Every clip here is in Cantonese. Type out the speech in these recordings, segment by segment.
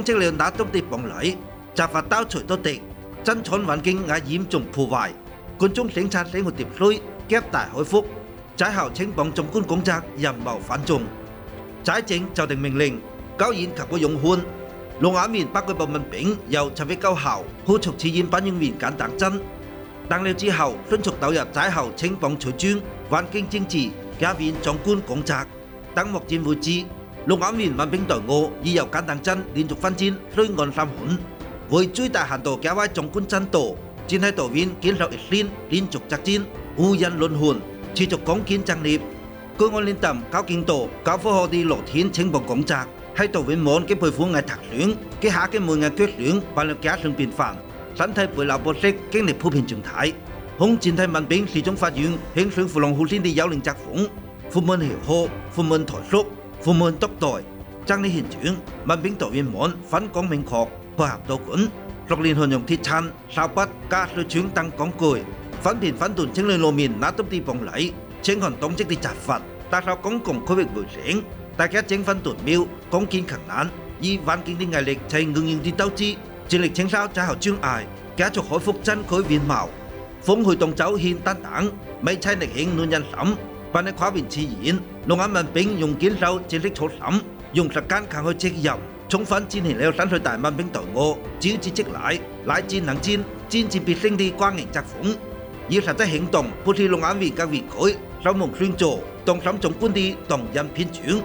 積了那當地崩禮，雜發刀除多地，真廠環境也嚴重破壞，觀眾警察死活疊水，夾大海福，仔後請綁縱觀公責人謀反眾，仔政就定命令，交演及個勇漢，龍眼面北個部民兵由陳飛高後，好促此演反應員簡當真，當了之後迅速投入仔後請綁取專，環境政治，加面縱觀公責，等目前為止。龍眼面民兵隊伍已由簡當真連續奮戰水岸3環，為最大限度加快縱觀戰鬥，戰喺島面堅守一線連續作戰，無人輪換，持續攻堅戰力。據我練習高精度、高負荷的露天情報工作，喺島面滿嘅佩服藝特選，嘅下嘅每藝決選，辦了加上變化，身體背流波式經歷普遍狀態。紅戰體民兵始終發現興順芙蓉後線的幽靈作風，父母協和，父母台叔。父母督代，爭啲現場，民兵隊員們分工明確，配合到管，熟練運用鐵鏟、掃把、加水槍等工具，分辨分段清理路面那東地崩禮，清看東積的雜物，打掃公共區域衛生，大家整分段秒，攻堅強難，以環境的壓力才硬硬的鬥志，致力清掃災後障礙，繼續恢復真區面貌，風去動走現單等，未猜力興暖人心。辦喺跨邊自然，龍眼民兵用堅守戰力措審，用實踐抗去責任，充分展現了山水大民兵隊伍招之即來，來戰能戰，戰至必勝的光榮作風。以實際行動不是龍眼為嘅為改，手夢宣造，動心縱觀的動人篇章。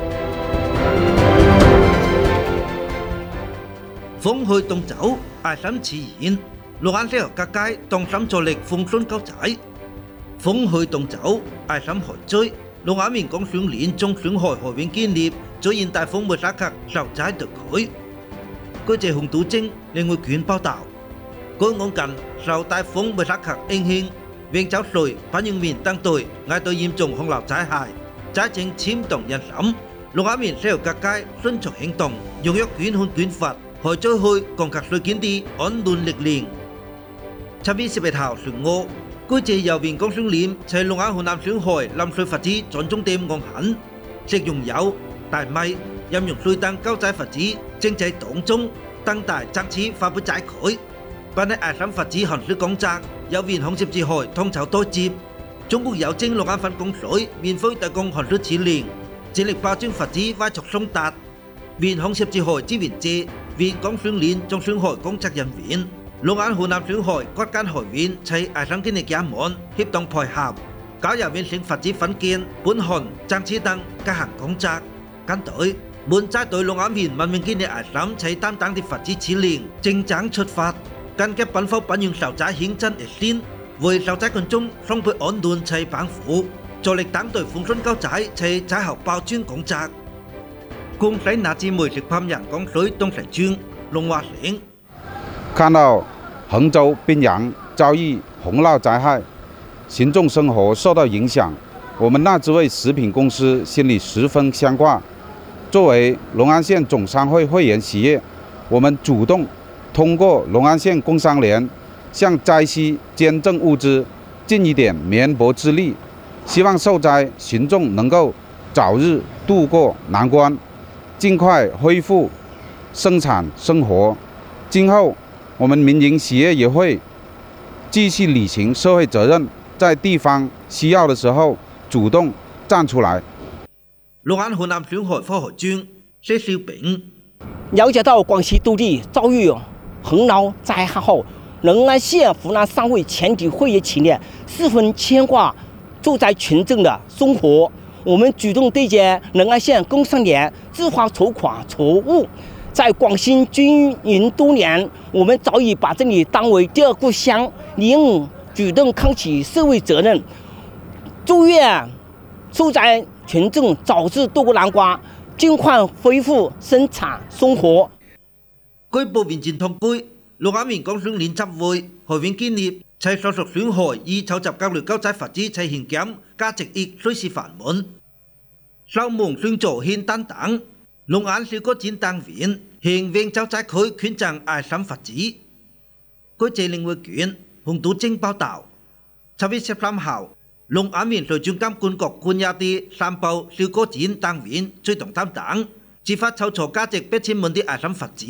風去動走，愛心自然，龍眼社各界動心助力風順高仔。風去動走，愛心海追。龍眼面講上年中上海河邊建立，最現大風沒沙克受災得佢。據謝洪都晶另外卷報道，據我近受大風沒沙克影響，永州水反應面登對，嗌到嚴重洪流災害，災情牽動人心。龍眼面社各界迅速行動，用一卷換卷法，海追去降格水建啲安亂力量。7月11號上午。據謝右邊江上臉，在龍眼河南上海臨水發子轉重點昂狠，食用油、大米、飲用水等高仔發子正在當中，等待爭取發布giải開。辦喺愛心發子寒水工作，右邊紅十字會通籌對接，中國郵政龍眼分供水免費提供寒水指令，致力保障發子快速送達。面紅十字會支援者，面江上臉中上海工作人員。龍眼河南上海各間學院齊愛心經歷家門協同配合，搞入面成發展分件、本行、爭取等各項工作。跟隊滿齋對龍眼面文明經歷愛心齊擔當的發展指令，正常出發，跟嘅奔赴本用受災顯真一線，為受災群眾送配安頓齊幫扶，助力黨隊風順高仔齊災後包專工作。共西那支美食烹飪江水東城村龍華省。 看到衡州、宾阳遭遇洪涝灾害，群众生活受到影响，我们那支位食品公司心里十分牵挂。作为龙安县总商会会员企业，我们主动通过龙安县工商联向灾区捐赠物资，尽一点绵薄之力，希望受灾群众能够早日渡过难关，尽快恢复生产生活。今后我们民营企业也会继续履行社会责任，在地方需要的时候主动站出来。 龍眼河南上海科學專謝少炳了解到廣西當地遭遇洪涝災害後，龍安縣湖南商會全體會員企業十分牽掛受災群眾的生活。我們主動對接龍安縣工商聯自發籌款籌物。在廣西經營多年，我們早已把這裡當為第二故鄉，應主動扛起社會責任，祝願受災群眾早日渡過難關，盡快恢復生產生活。 據報面前通據，龍眼面江上聯集會學院建立，在所屬上海以籌集各類高仔發展在現檢價值億水事繁門，受夢宣造現單等。龍眼小個展單元，向永州災區捐贈愛心發紙。據謝另外卷洪都晶報道，7月13號，龍眼面隨中監管局管轄的三部小個展單元最動擔當，自發籌措價值8000萬的愛心發紙。